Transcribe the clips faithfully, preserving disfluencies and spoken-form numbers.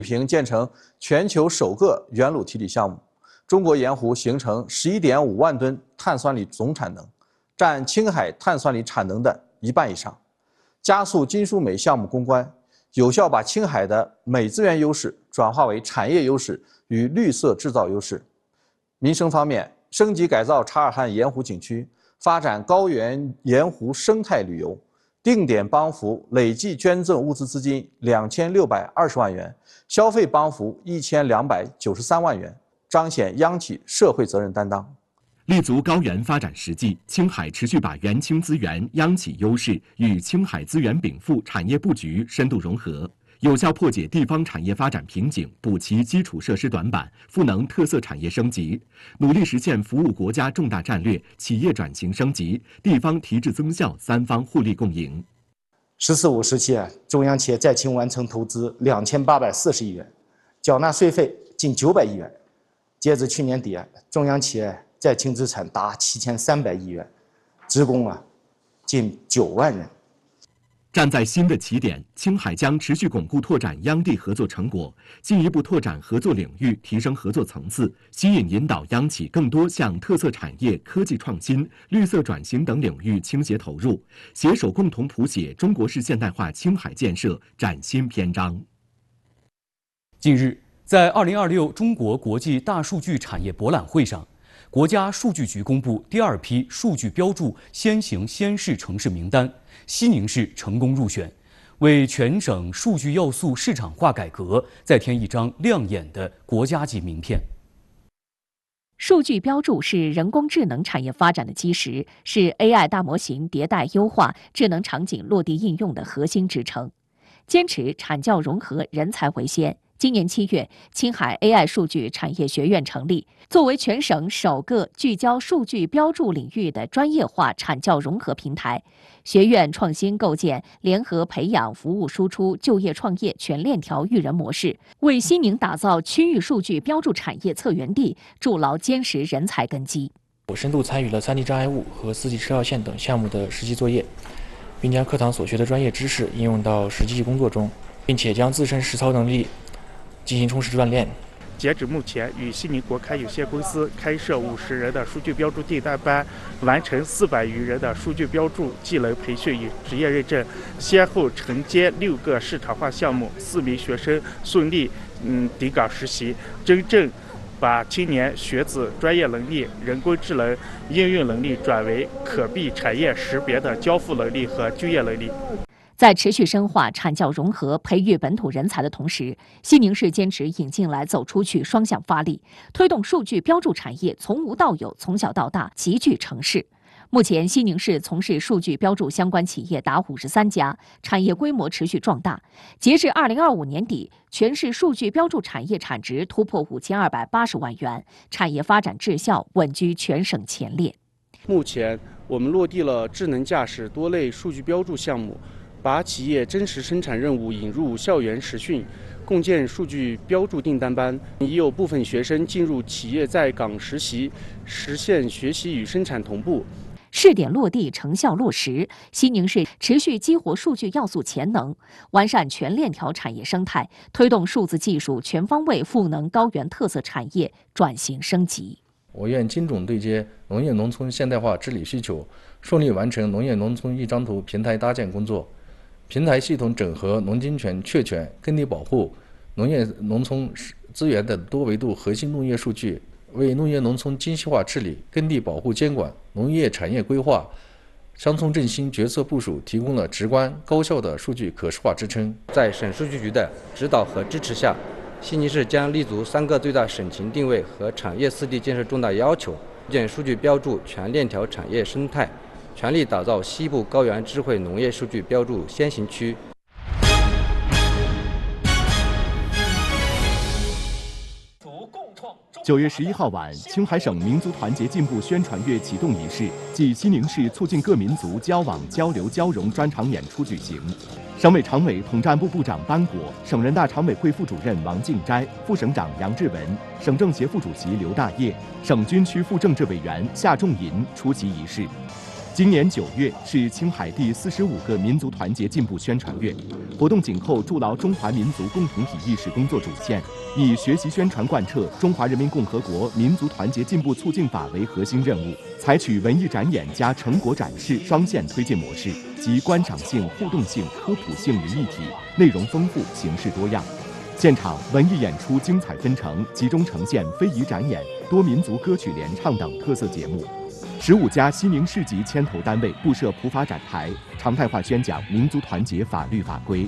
平建成全球首个原卤提锂项目，中国盐湖形成十一点五万吨碳酸锂总产能，占青海碳酸锂产能的一半以上，加速金属镁项目攻关，有效把青海的镁资源优势转化为产业优势与绿色制造优势。民生方面，升级改造察尔汗盐湖景区，发展高原盐湖生态旅游，定点帮扶累计捐赠物资资金两千六百二十万元，消费帮扶一千两百九十三万元，彰显央企社会责任担当。 立足高原发展实际，青海持续把原青资源、央企优势与青海资源禀赋产业布局深度融合，有效破解地方产业发展瓶颈，补齐基础设施短板，赋能特色产业升级，努力实现服务国家重大战略、企业转型升级、地方提质增效三方互利共赢。 十四五时期，中央企业在青完成投资两千八百四十亿元，缴纳税费近九百亿元。截至去年底，中央企业在青资产达七千三百亿元，职工啊近九万人。 站在新的起点，青海将持续巩固拓展央地合作成果，进一步拓展合作领域，提升合作层次，吸引引导央企更多向特色产业、科技创新、绿色转型等领域倾斜投入，携手共同谱写中国式现代化青海建设崭新篇章。 近日，在二零二六中国国际大数据产业博览会上，国家数据局公布第二批数据标注先行先试城市名单，西宁市成功入选，为全省数据要素市场化改革再添一张亮眼的国家级名片。 数据标注是人工智能产业发展的基石，是 A I 大模型迭代优化、智能场景落地应用的核心支撑。坚持产教融合、人才为先。今年七月，青海 A I 数据产业学院成立，作为全省首个聚焦数据标注领域的专业化产教融合平台。学院创新构建联合培养、服务输出、就业创业全链条育人模式，为西宁打造区域数据标注产业策源地筑牢坚实人才根基。 我深度参与了 三 D 障碍物和四 G 车道线等项目的实际作业，并将课堂所学的专业知识应用到实际工作中，并且将自身实操能力进行充实锻炼。 截止目前，与西宁国开有限公司开设五十人的数据标注订单班，完成四百余人的数据标注技能培训与职业认证，先后承接六个市场化项目，四名学生顺利嗯抵岗实习，真正把青年学子专业能力、人工智能应用能力转为可避产业识别的交付能力和就业能力。 在持续深化产教融合、培育本土人才的同时，西宁市坚持引进来、走出去双向发力，推动数据标注产业从无到有、从小到大集聚成市。目前，西宁市从事数据标注相关企业达五十三家，产业规模持续壮大。截至二零二五年底，全市数据标注产业产值突破五千二百八十万元，产业发展质效稳居全省前列。 目前，我们落地了智能驾驶多类数据标注项目，把企业真实生产任务引入校园实训，共建数据标注订单班，已有部分学生进入企业在岗实习，实现学习与生产同步。 试点落地，成效落实，西宁市持续激活数据要素潜能，完善全链条产业生态，推动数字技术全方位赋能高原特色产业转型升级。 我院精准对接农业农村现代化治理需求，顺利完成农业农村一张图平台搭建工作。平台系统整合农经权、确权、耕地保护、农业农村资源的多维度核心农业数据，为农业农村精细化治理、耕地保护监管、农业产业规划、乡村振兴决策部署提供了直观高效的数据可视化支撑。 在省数据局的指导和支持下，西宁市将立足三个最大省情定位和产业四地建设重大要求，建数据标注全链条产业生态，全力打造西部高原智慧农业数据标注先行区。 九月十一号晚，青海省民族团结进步宣传月启动仪式暨西宁市促进各民族交往交流交融专场演出举行。省委常委统战部部长班果、省人大常委会副主任王敬斋、副省长杨志文、省政协副主席刘大业、省军区副政治委员夏仲银出席仪式。 今年九月是青海第四十五个民族团结进步宣传月，活动紧扣筑牢中华民族共同体意识工作主线，以学习宣传贯彻《中华人民共和国民族团结进步促进法》为核心任务，采取文艺展演加成果展示双线推进模式，集观赏性、互动性、科普性于一体，内容丰富，形式多样。现场文艺演出精彩纷呈，集中呈现非遗展演、多民族歌曲联唱等特色节目。十五家西宁市级牵头单位布设普法展台，常态化宣讲民族团结法律法规。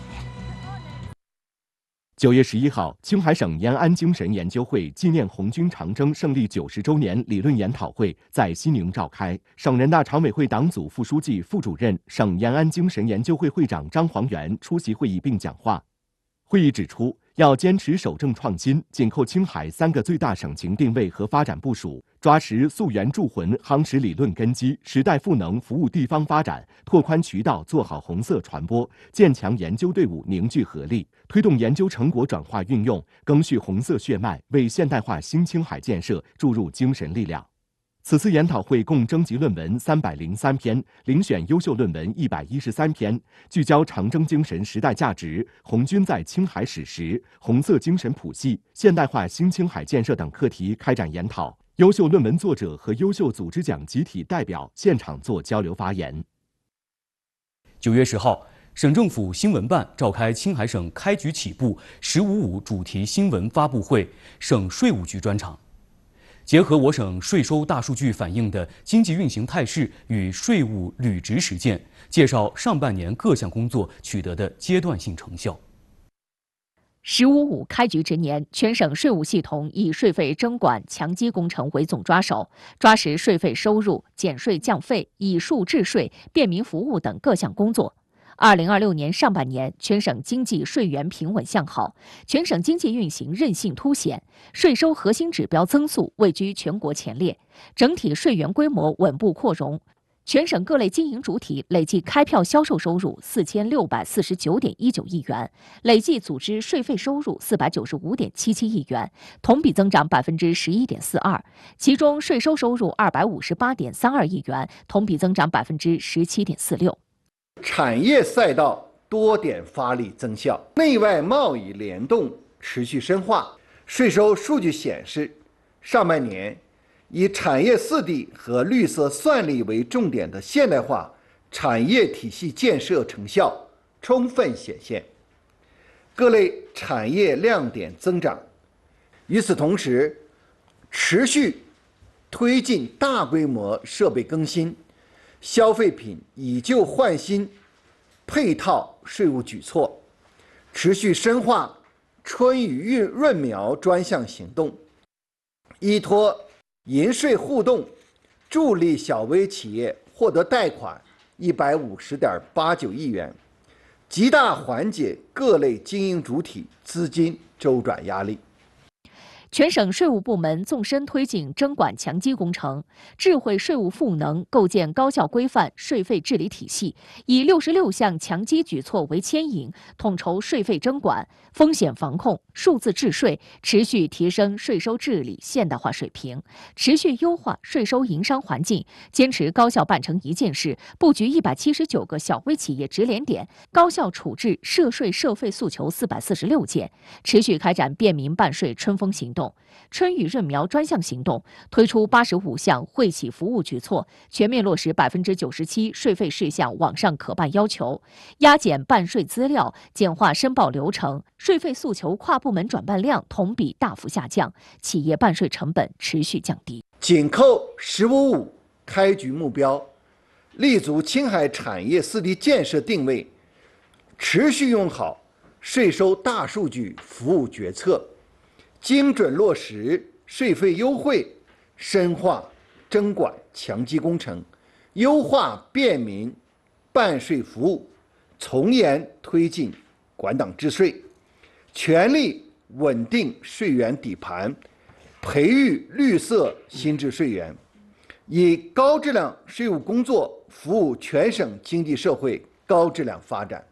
九月十一号，青海省延安精神研究会纪念红军长征胜利九十周年理论研讨会在西宁召开。省人大常委会党组副书记、副主任、省延安精神研究会会长张煌元出席会议并讲话。会议指出，要坚持守正创新，紧扣青海三个最大省情定位和发展部署，抓实溯源铸魂、夯实理论根基，时代赋能服务地方发展，拓宽渠道，做好红色传播，建强研究队伍凝聚合力，推动研究成果转化运用，赓续红色血脉，为现代化新青海建设注入精神力量。此次研讨会共征集论文三百零三篇，遴选优秀论文一百一十三篇，聚焦长征精神时代价值、红军在青海史实、红色精神谱系、现代化新青海建设等课题开展研讨。优秀论文作者和优秀组织奖集体代表现场做交流发言。 九月十号，省政府新闻办召开青海省开局起步“十五五”主题新闻发布会，省税务局专场。结合我省税收大数据反映的经济运行态势与税务履职实践，介绍上半年各项工作取得的阶段性成效。 十五五开局之年，全省税务系统以税费征管强基工程为总抓手，抓实税费收入、减税降费、以数治税、便民服务等各项工作。二零二六年上半年，全省经济税源平稳向好，全省经济运行韧性凸显，税收核心指标增速位居全国前列，整体税源规模稳步扩容。全省各类经营主体累计开票销售收入四千六百四十九点一九亿元，累计组织税费收入四百九十五点七七亿元，同比增长百分之十一点四二。其中税收收入二百五十八点三二亿元，同比增长百分之十七点四六。 产业赛道多点发力增效，内外贸易联动持续深化。税收数据显示，上半年以产业四 D 和绿色算力为重点的现代化产业体系建设成效充分显现，各类产业亮点增长。与此同时，持续推进大规模设备更新、消费品以旧换新配套税务举措，持续深化春雨润苗专项行动，依托银税互动，助力小微企业获得贷款一百五十点八九亿元，极大缓解各类经营主体资金周转压力。 全省税务部门纵深推进征管强基工程，智慧税务赋能，构建高效规范税费治理体系，以六十六项强基举措为牵引，统筹税费征管、风险防控、数字治税，持续提升税收治理现代化水平，持续优化税收营商环境，坚持高效办成一件事，布局一百七十九个小微企业直连点，高效处置涉税涉费诉求四百四十六件，持续开展便民办税春风行动。春雨润苗专项行动推出八十五项惠企服务举措，全面落实百分之九十七税费事项网上可办要求，压减办税资料，简化申报流程，税费诉求跨部门转办量同比大幅下降，企业办税成本持续降低。 紧扣“十五五”开局目标，立足青海产业四 D 建设定位，持续用好税收大数据服务决策，精准落实税费优惠，深化征管强基工程，优化便民办税服务，从严推进管党治税，全力稳定税源底盘，培育绿色新质税源，以高质量税务工作服务全省经济社会高质量发展。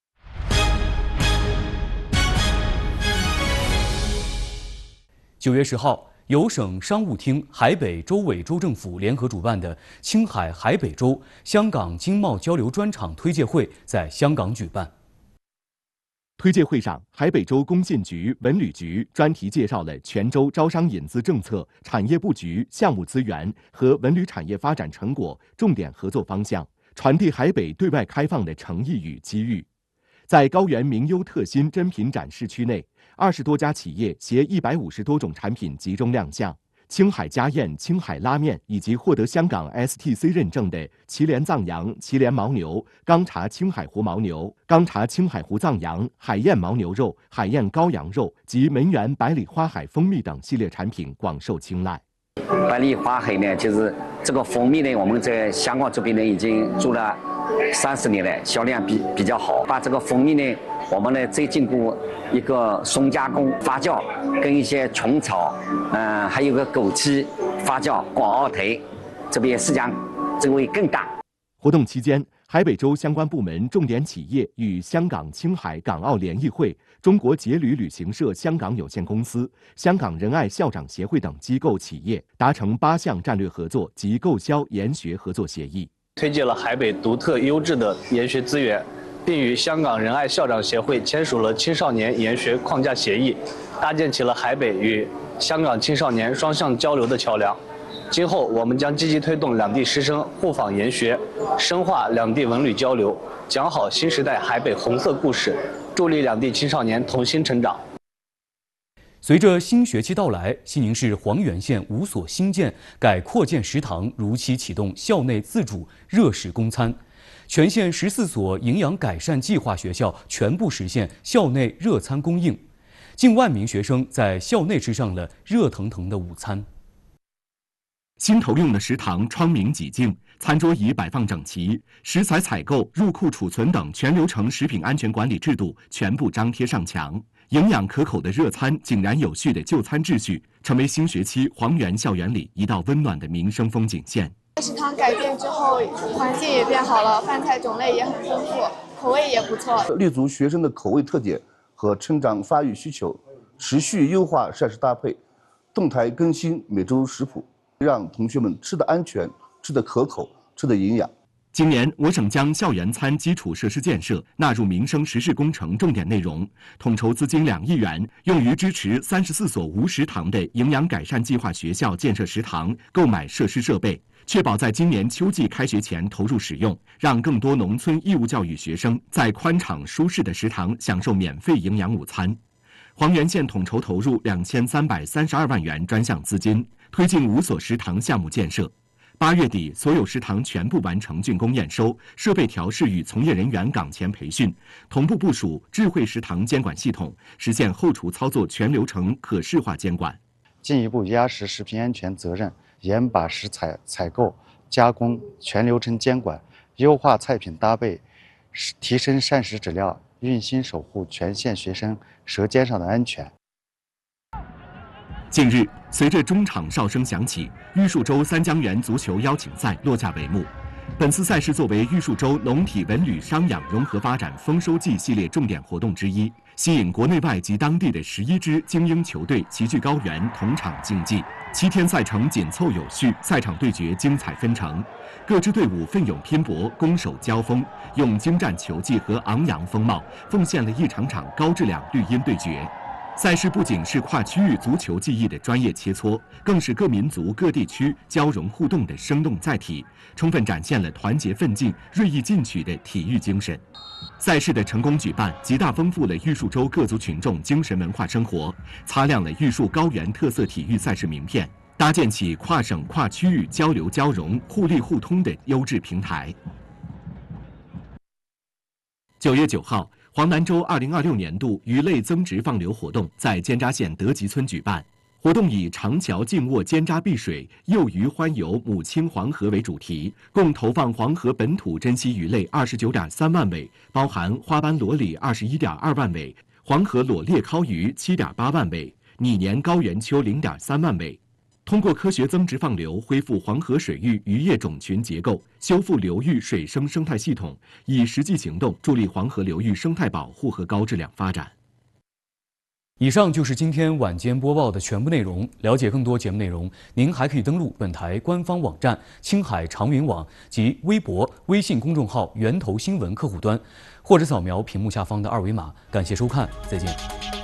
九月十号， 由省商务厅、海北州委州政府联合主办的青海海北州香港经贸交流专场推介会在香港举办。 推介会上，海北州工信局、文旅局专题介绍了全州招商引资政策、产业布局、项目资源和文旅产业发展成果、重点合作方向，传递海北对外开放的诚意与机遇。在高原名优特新珍品展示区内，二十多家企业携一百五十多种产品集中亮相。青海家宴、青海拉面以及获得香港 S T C 认证的祁连藏羊、祁连牦牛、钢茶青海湖牦牛、钢茶青海湖藏羊、海燕牦牛肉、海燕羔羊肉及门源百里花海蜂蜜等系列产品广受青睐。 百里花海呢，就是这个蜂蜜呢，我们在香港这边呢已经做了三十年了，销量比比较好。把这个蜂蜜呢，我们呢再经过一个松加工发酵，跟一些虫草，嗯、呃，还有个枸杞发酵，广澳台这边市场这个会更大。 活动期间，海北州相关部门、重点企业与香港青海港澳联谊会、中国捷旅旅行社香港有限公司、香港仁爱校长协会等机构企业达成八项战略合作及购销研学合作协议， 推介了海北独特优质的研学资源，并与香港仁爱校长协会签署了青少年研学框架协议，搭建起了海北与香港青少年双向交流的桥梁。今后我们将积极推动两地师生互访研学，深化两地文旅交流，讲好新时代海北红色故事，助力两地青少年同心成长。 随着新学期到来，西宁市黄原县五所新建、改扩建食堂如期启动校内自主热食供餐，全县十四所营养改善计划学校全部实现校内热餐供应，近万名学生在校内吃上了热腾腾的午餐。 新投用的食堂窗明几净，餐桌椅摆放整齐，食材采购、入库储存等全流程食品安全管理制度全部张贴上墙。营养可口的热餐、井然有序的就餐秩序，成为新学期黄原校园里一道温暖的民生风景线。 食堂改变之后，环境也变好了，饭菜种类也很丰富，口味也不错。 立足学生的口味特点和成长发育需求，持续优化膳食搭配，动态更新每周食谱，让同学们吃得安全、吃得可口、吃得营养。 今年，我省将校园餐基础设施建设纳入民生实事工程重点内容，统筹资金两亿元，用于支持三十四所无食堂的营养改善计划学校建设食堂，购买设施设备，确保在今年秋季开学前投入使用，让更多农村义务教育学生在宽敞舒适的食堂享受免费营养午餐。黄原县统筹投入两千三百三十二万元专项资金，推进五所食堂项目建设。八月底，所有食堂全部完成竣工验收，设备调试与从业人员岗前培训，同步部署智慧食堂监管系统，实现后厨操作全流程可视化监管。 进一步压实食品安全责任，严把食材采购、加工全流程监管，优化菜品搭配，提升膳食质量，用心守护全县学生舌尖上的安全。 近日，随着中场哨声响起，玉树州三江源足球邀请赛落下帷幕。本次赛事作为玉树州农体文旅商养融合发展丰收季系列重点活动之一，吸引国内外及当地的十一支精英球队齐聚高原同场竞技。七天赛程紧凑有序，赛场对决精彩纷呈，各支队伍奋勇拼搏，攻守交锋，用精湛球技和昂扬风貌，奉献了一场场高质量绿茵对决。赛事不仅是跨区域足球技艺的专业切磋，更是各民族各地区交融互动的生动载体，充分展现了团结奋进、锐意进取的体育精神。赛事的成功举办，极大丰富了玉树州各族群众精神文化生活，擦亮了玉树高原特色体育赛事名片，搭建起跨省跨区域交流交融、互利互通的优质平台。九月九号。黄南州二零二六年度鱼类增值放流活动在尖扎县德吉村举办。活动以长桥静卧尖扎碧水，幼鱼欢游母亲黄河为主题，共投放黄河本土珍稀鱼类二十九点三万尾，包含花斑裸鲤二十一点二万尾，黄河裸裂尻鱼七点八万尾，拟年高原鳅零点三万尾。通过科学增值放流，恢复黄河水域渔业种群结构，修复流域水生生态系统，以实际行动助力黄河流域生态保护和高质量发展。 以上就是今天晚间播报的全部内容。了解更多节目内容，您还可以登录本台官方网站青海长云网及微博、微信公众号“源头新闻”客户端，或者扫描屏幕下方的二维码。感谢收看，再见。